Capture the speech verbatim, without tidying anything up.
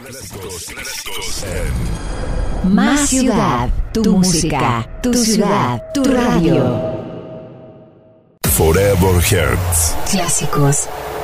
Clásicos, clásicos en Más ciudad, tu música, tu ciudad, tu radio. Forever Hearts. Clásicos